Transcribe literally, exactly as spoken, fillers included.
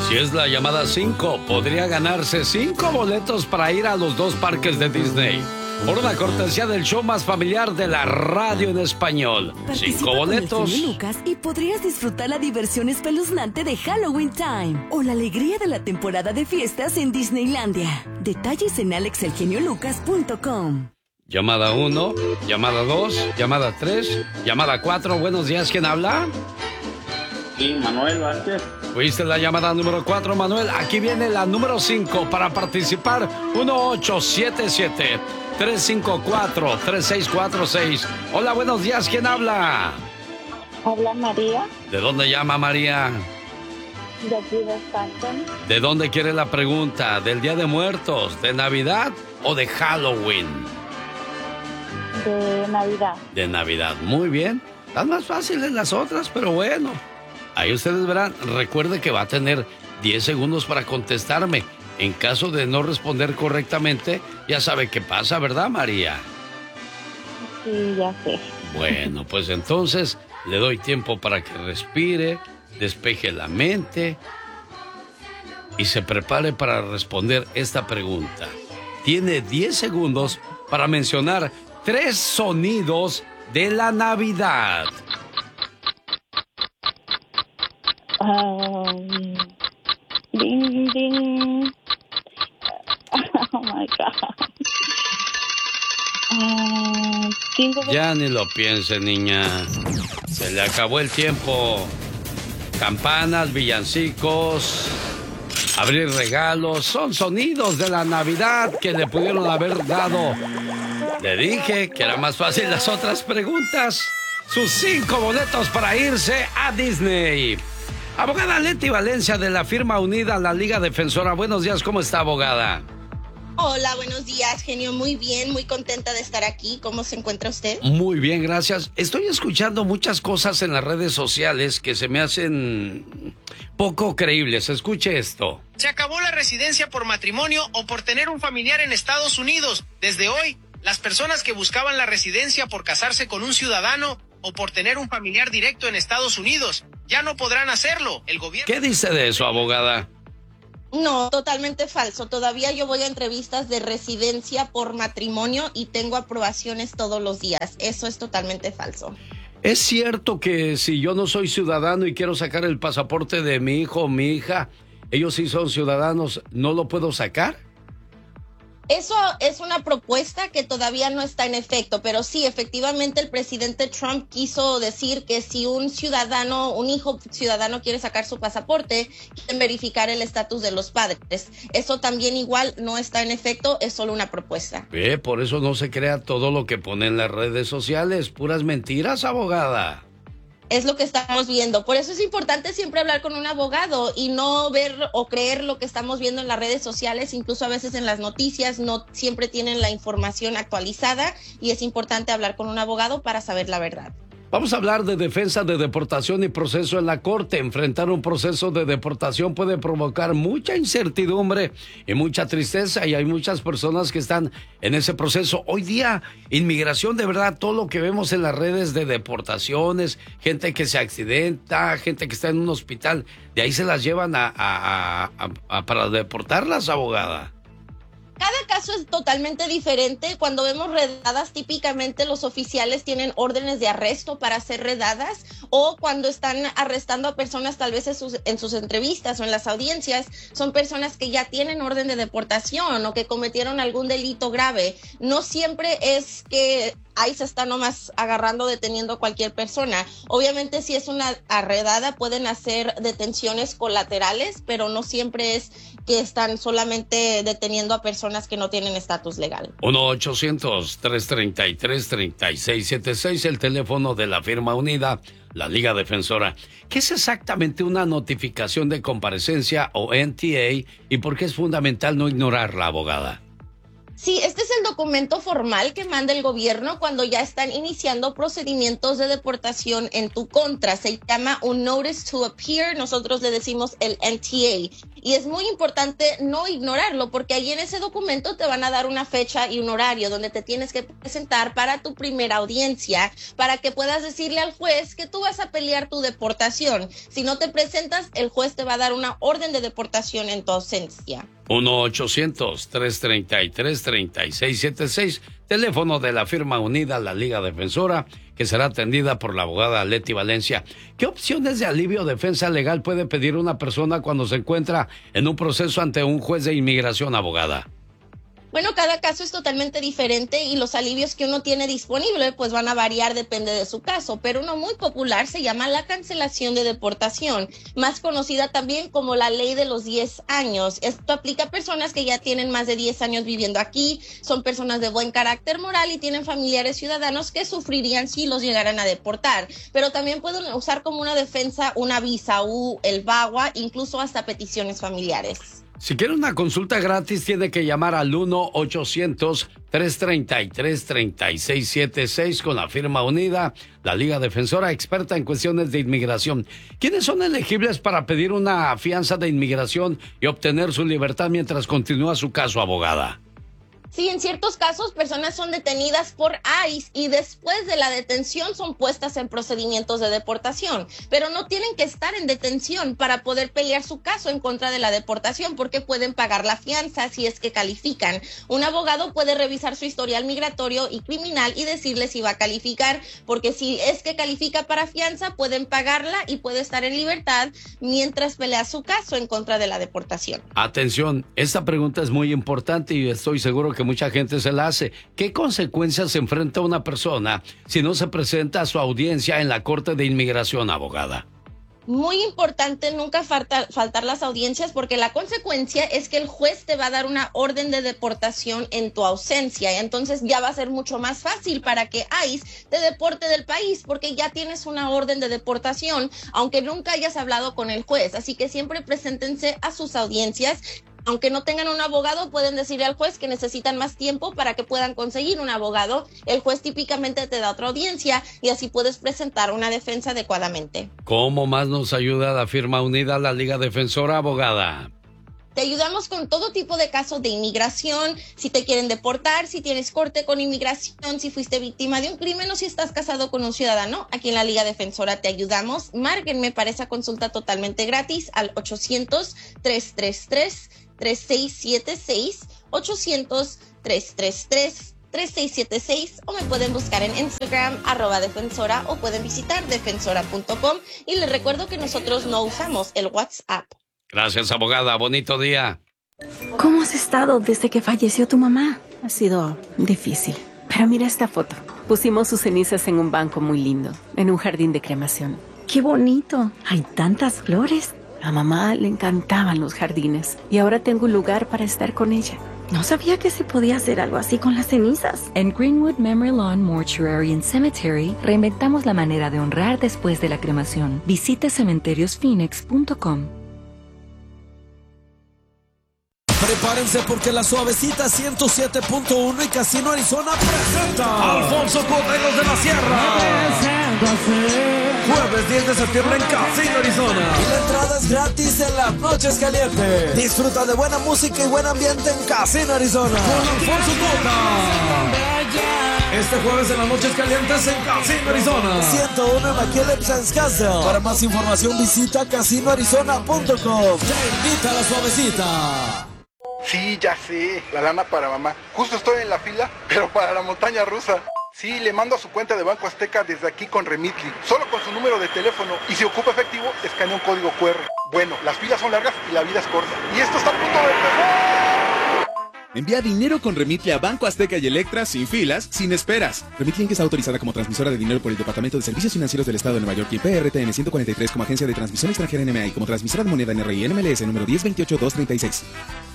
Si es la llamada cinco, podría ganarse cinco boletos para ir a los dos parques de Disney. Por una cortesía del show más familiar de la radio en español. Participa Cinco boletos. Con el genio Lucas y podrías disfrutar la diversión espeluznante de Halloween Time o la alegría de la temporada de fiestas en Disneylandia. Detalles en alex el genio lucas punto com. Llamada uno, llamada dos, llamada tres, llamada cuatro. Buenos días, ¿quién habla? Sí, Manuel Vázquez. Fuiste la llamada número cuatro, Manuel. Aquí viene la número cinco para participar. uno ocho siete siete, tres cinco cuatro, tres seis cuatro seis. Hola, buenos días, ¿quién habla? Habla María. ¿De dónde llama María? De aquí de Stanton. ¿De dónde quiere la pregunta? ¿Del Día de Muertos, de Navidad o de Halloween? De Navidad. De Navidad, muy bien. Están más fáciles las otras, pero bueno. Ahí ustedes verán. Recuerde que va a tener diez segundos para contestarme. En caso de no responder correctamente, ya sabe qué pasa, ¿verdad, María? Sí, ya sé. Bueno, pues entonces le doy tiempo para que respire, despeje la mente y se prepare para responder esta pregunta. Tiene diez segundos para mencionar tres sonidos de la Navidad. Um, ding, ding. Oh, my God. Uh, cinco... Ya ni lo piense, niña. Se le acabó el tiempo. Campanas, villancicos, abrir regalos, son sonidos de la Navidad que le pudieron haber dado. Le dije que era más fácil las otras preguntas. Sus cinco boletos para irse a Disney. Abogada Leti Valencia de la firma unida a la Liga Defensora. Buenos días, ¿cómo está, abogada? Hola, buenos días, genio. Muy bien, muy contenta de estar aquí. ¿Cómo se encuentra usted? Muy bien, gracias. Estoy escuchando muchas cosas en las redes sociales que se me hacen poco creíbles. Escuche esto. Se acabó la residencia por matrimonio o por tener un familiar en Estados Unidos. Desde hoy, las personas que buscaban la residencia por casarse con un ciudadano o por tener un familiar directo en Estados Unidos ya no podrán hacerlo. El gobierno... ¿Qué dice de eso, abogada? No, totalmente falso. Todavía yo voy a entrevistas de residencia por matrimonio y tengo aprobaciones todos los días. Eso es totalmente falso. ¿Es cierto que si yo no soy ciudadano y quiero sacar el pasaporte de mi hijo o mi hija, ellos sí son ciudadanos, no lo puedo sacar? Eso es una propuesta que todavía no está en efecto, pero sí, efectivamente el presidente Trump quiso decir que si un ciudadano, un hijo ciudadano quiere sacar su pasaporte, quieren verificar el estatus de los padres. Eso también igual no está en efecto, es solo una propuesta. Eh, por eso no se crea todo lo que ponen en las redes sociales, puras mentiras, abogada. Es lo que estamos viendo. Por eso es importante siempre hablar con un abogado y no ver o creer lo que estamos viendo en las redes sociales, incluso a veces en las noticias no siempre tienen la información actualizada y es importante hablar con un abogado para saber la verdad. Vamos a hablar de defensa de deportación y proceso en la corte. Enfrentar un proceso de deportación puede provocar mucha incertidumbre y mucha tristeza y hay muchas personas que están en ese proceso. Hoy día, inmigración, de verdad, todo lo que vemos en las redes de deportaciones, gente que se accidenta, gente que está en un hospital, de ahí se las llevan a, a, a, a para deportarlas, abogada. Cada caso es totalmente diferente. Cuando vemos redadas, típicamente los oficiales tienen órdenes de arresto para hacer redadas o cuando están arrestando a personas tal vez en sus, en sus entrevistas o en las audiencias, son personas que ya tienen orden de deportación o que cometieron algún delito grave. No siempre es que ahí se está nomás agarrando, deteniendo a cualquier persona. Obviamente si es una redada pueden hacer detenciones colaterales, pero no siempre es que están solamente deteniendo a personas que no tienen estatus legal. uno ochocientos, tres treinta y tres, treinta y seis setenta y seis, el teléfono de la firma unida, la Liga Defensora. ¿Qué es exactamente una notificación de comparecencia o N T A y por qué es fundamental no ignorarla, abogada? Sí, este es el documento formal que manda el gobierno cuando ya están iniciando procedimientos de deportación en tu contra. Se llama un Notice to Appear, nosotros le decimos el N T A. Y es muy importante no ignorarlo, porque ahí en ese documento te van a dar una fecha y un horario donde te tienes que presentar para tu primera audiencia, para que puedas decirle al juez que tú vas a pelear tu deportación. Si no te presentas, el juez te va a dar una orden de deportación en tu ausencia. uno ochocientos, tres treinta y tres, treinta y seis setenta y seis, teléfono de la firma unida, la Liga Defensora, que será atendida por la abogada Leti Valencia. ¿Qué opciones de alivio o defensa legal puede pedir una persona cuando se encuentra en un proceso ante un juez de inmigración, abogada? Bueno, cada caso es totalmente diferente y los alivios que uno tiene disponible pues van a variar, depende de su caso, pero uno muy popular se llama la cancelación de deportación, más conocida también como la ley de los diez años. Esto aplica a personas que ya tienen más de diez años viviendo aquí, son personas de buen carácter moral y tienen familiares ciudadanos que sufrirían si los llegaran a deportar, pero también pueden usar como una defensa una visa U, el V A W A, incluso hasta peticiones familiares. Si quiere una consulta gratis, tiene que llamar al uno ochocientos, tres treinta y tres, treinta y seis setenta y seis con la firma unida, la Liga Defensora, experta en cuestiones de inmigración. ¿Quiénes son elegibles para pedir una fianza de inmigración y obtener su libertad mientras continúa su caso, abogada? Sí, en ciertos casos personas son detenidas por I C E y después de la detención son puestas en procedimientos de deportación, pero no tienen que estar en detención para poder pelear su caso en contra de la deportación porque pueden pagar la fianza si es que califican. Un abogado puede revisar su historial migratorio y criminal y decirle si va a calificar, porque si es que califica para fianza pueden pagarla y puede estar en libertad mientras pelea su caso en contra de la deportación. Atención, esta pregunta es muy importante y estoy seguro que mucha gente se la hace. ¿Qué consecuencias enfrenta una persona si no se presenta a su audiencia en la Corte de Inmigración, abogada? Muy importante nunca faltar, faltar las audiencias porque la consecuencia es que el juez te va a dar una orden de deportación en tu ausencia. Entonces ya va a ser mucho más fácil para que I C E te deporte del país porque ya tienes una orden de deportación, aunque nunca hayas hablado con el juez. Así que siempre preséntense a sus audiencias. Aunque no tengan un abogado, pueden decirle al juez que necesitan más tiempo para que puedan conseguir un abogado. El juez típicamente te da otra audiencia y así puedes presentar una defensa adecuadamente. ¿Cómo más nos ayuda la firma unida, la Liga Defensora, abogada? Te ayudamos con todo tipo de casos de inmigración, si te quieren deportar, si tienes corte con inmigración, si fuiste víctima de un crimen o si estás casado con un ciudadano. Aquí en la Liga Defensora te ayudamos. Márquenme para esa consulta totalmente gratis al ochocientos, tres tres tres, tres seis siete seis, ochocientos, tres tres tres, tres seis siete seis o me pueden buscar en Instagram, arroba defensora o pueden visitar defensora punto com y les recuerdo que nosotros no usamos el WhatsApp. Gracias, abogada. Bonito día. ¿Cómo has estado desde que falleció tu mamá? Ha sido difícil. Pero mira esta foto. Pusimos sus cenizas en un banco muy lindo, en un jardín de cremación. ¡Qué bonito! Hay tantas flores. A mamá le encantaban los jardines y ahora tengo un lugar para estar con ella. No sabía que se podía hacer algo así con las cenizas. En Greenwood Memory Lawn Mortuary and Cemetery reinventamos la manera de honrar después de la cremación. Visite cementerios phoenix punto com. Prepárense porque la Suavecita ciento siete punto uno y Casino Arizona presenta Alfonso Coteros de la Sierra. Jueves diez de septiembre en Casino Arizona. Y la entrada es gratis en las noches calientes. Disfruta de buena música y buen ambiente en Casino Arizona. Con Alfonso Cota. Este jueves en las noches calientes en Casino Arizona. ciento uno en McKillop Sands Castle. Para más información visita casino arizona punto com. Te invita a la Suavecita. Sí, ya sé, la lana para mamá. Justo estoy en la fila, pero para la montaña rusa. Sí, le mando a su cuenta de Banco Azteca desde aquí con Remitly, solo con su número de teléfono. Y si ocupa efectivo, escanea un código cu erre. Bueno, las filas son largas y la vida es corta. Y esto está a punto de empezar. Envía dinero con Remitly a Banco Azteca y Electra sin filas, sin esperas. Remitly Inc es autorizada como transmisora de dinero por el Departamento de Servicios Financieros del Estado de Nueva York y P R T N ciento cuarenta y tres como agencia de transmisión extranjera N M A y como transmisora de moneda N R I N M L S número diez veintiocho dos treinta y seis.